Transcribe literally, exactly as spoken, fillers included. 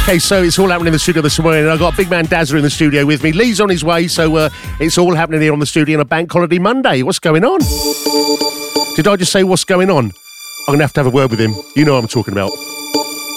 Okay, so it's all happening in the studio this morning. I've got Big Man Dazza in the studio with me. Lee's on his way, so uh, it's all happening here on the studio on a bank holiday Monday. What's going on? Did I just say what's going on? I'm going to have to have a word with him. You know what I'm talking about.